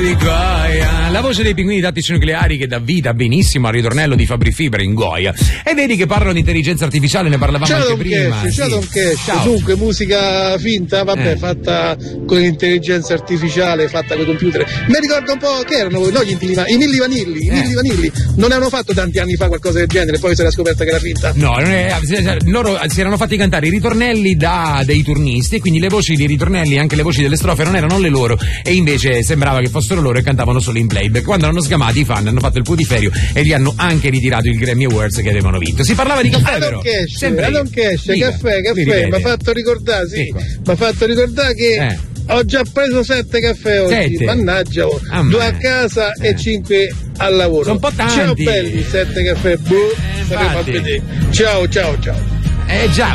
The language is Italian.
di Goya. La voce dei pinguini tattici nucleari che dà vita benissimo al ritornello di Fabri Fibra in Goya. E vedi che parlano di intelligenza artificiale, ne parlavamo ciao anche prima. Ciao Don Cash. Dunque, musica finta, vabbè, fatta con intelligenza artificiale, fatta con computer. Mi ricordo un po' che erano i Milli Vanilli. Non avevano fatto tanti anni fa qualcosa del genere, poi si era scoperta che era finta. No, loro si erano fatti cantare i ritornelli da dei turnisti, e quindi le voci dei ritornelli, anche le voci delle strofe non erano le loro, e invece sembrava che fossero loro e cantavano solo in playback. Quando hanno sgamati, i fan hanno fatto il putiferio e gli hanno anche ritirato il Grammy Awards che avevano vinto. Si parlava di caffè, però. Don Cash, caffè, mi ha fatto ricordare, mi ha fatto ricordare che ho già preso 7 caffè oggi. 7. Mannaggia, 2 a casa e 5 al lavoro. Sono un po' tanti. Ciao belli, 7 caffè. Staremo a vedere. Ciao. Già.